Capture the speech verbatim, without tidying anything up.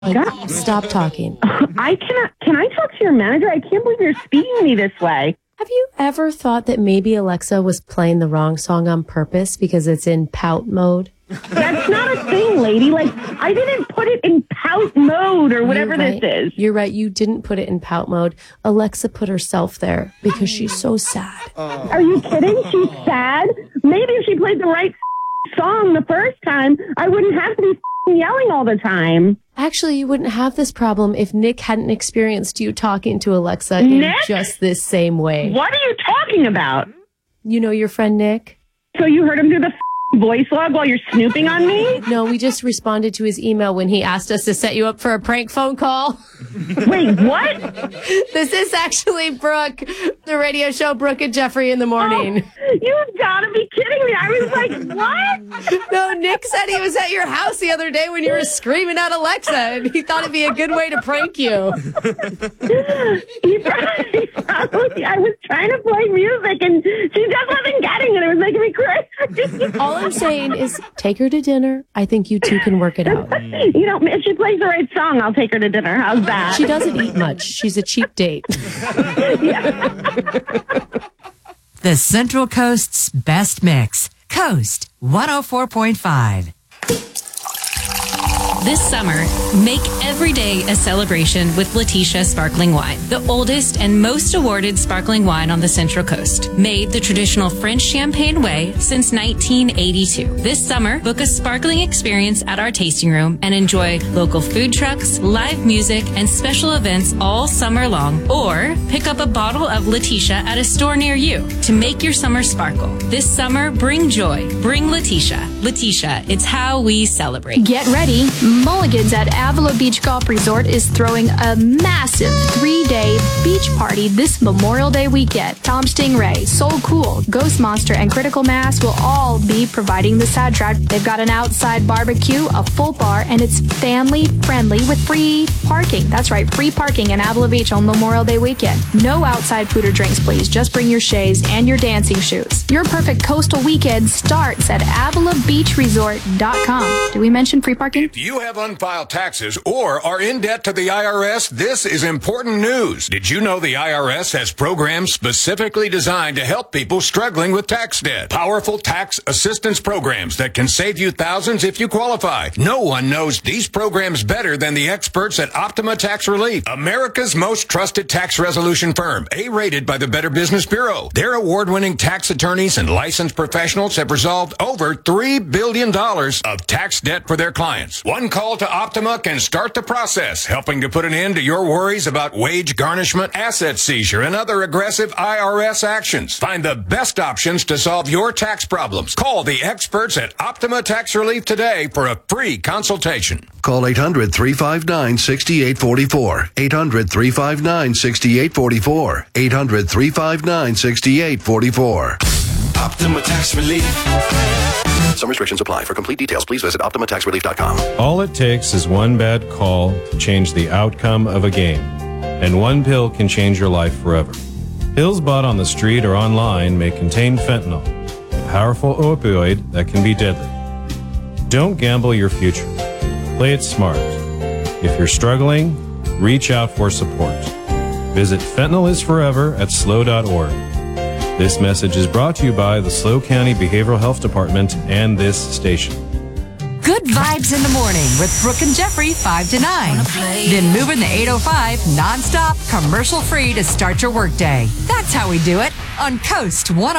God. Stop talking. I cannot. Can I talk to your manager? I can't believe you're speaking to me this way. Have you ever thought that maybe Alexa was playing the wrong song on purpose because it's in pout mode? That's not a thing, lady. Like, I didn't put it in pout mode or whatever You're right. this is. You're right. You didn't put it in pout mode. Alexa put herself there because she's so sad. Oh. Are you kidding? She's sad? Maybe if she played the right song the first time, I wouldn't have to be yelling all the time. Actually, you wouldn't have this problem if Nick hadn't experienced you talking to Alexa Nick? in just this same way. What are you talking about? You know your friend Nick? So you heard him do the voice log while you're snooping on me? No, we just responded to his email when he asked us to set you up for a prank phone call. Wait, what? This is actually Brooke, the radio show Brooke and Jeffrey in the morning. Oh, you've got to be kidding me. I was like, what? No, Nick said he was at your house the other day when you were screaming at Alexa, and he thought it'd be a good way to prank you. he, probably, he probably, I was trying to play music, and she just wasn't getting it. It was making me crazy. All I'm saying is take her to dinner. I think you two can work it out. You know, if she plays the right song, I'll take her to dinner. How's that? She doesn't eat much. She's a cheap date. The Central Coast's best mix. Coast one oh four point five. This summer, make every day a celebration with Letitia Sparkling Wine, the oldest and most awarded sparkling wine on the Central Coast. Made the traditional French champagne way since nineteen eighty-two. This summer, book a sparkling experience at our tasting room and enjoy local food trucks, live music, and special events all summer long. Or pick up a bottle of Letitia at a store near you to make your summer sparkle. This summer, bring joy. Bring Letitia. Letitia, it's how we celebrate. Get ready. Mulligan's at Avila Beach Golf Resort is throwing a massive three-day beach party this Memorial Day weekend. Tom Stingray, Soul Cool, Ghost Monster, and Critical Mass will all be providing the soundtrack. They've got an outside barbecue, a full bar, and it's family-friendly with free parking. That's right, free parking in Avila Beach on Memorial Day weekend. No outside food or drinks, please. Just bring your shays and your dancing shoes. Your perfect coastal weekend starts at avila beach resort dot com. Did we mention free parking? If you have unfiled taxes or are in debt to the I R S, this is important news. Did you know the I R S has programs specifically designed to help people struggling with tax debt? Powerful tax assistance programs that can save you thousands if you qualify. No one knows these programs better than the experts at Optima Tax Relief, America's most trusted tax resolution firm, A-rated by the Better Business Bureau. Their award-winning tax attorneys and licensed professionals have resolved over three billion dollars of tax debt for their clients. One call to Optima can start the process, helping to put an end to your worries about wage garnishment, asset seizure, and other aggressive I R S actions. Find the best options to solve your tax problems. Call the experts at Optima Tax Relief today for a free consultation. Call eight hundred, three five nine, six eight four four. eight hundred, three five nine, six eight four four. eight hundred, three five nine, six eight four four. Optima Tax Relief. Some restrictions apply. For complete details, please visit optima tax relief dot com. All it takes is one bad call to change the outcome of a game. And one pill can change your life forever. Pills bought on the street or online may contain fentanyl, a powerful opioid that can be deadly. Don't gamble your future. Play it smart. If you're struggling, reach out for support. Visit fentanyl is forever at S L O dot org. This message is brought to you by the S L O County Behavioral Health Department and this station. Good vibes in the morning with Brooke and Jeffrey five to nine. Then moving the eight oh five nonstop, commercial free to start your workday. That's how we do it on Coast one oh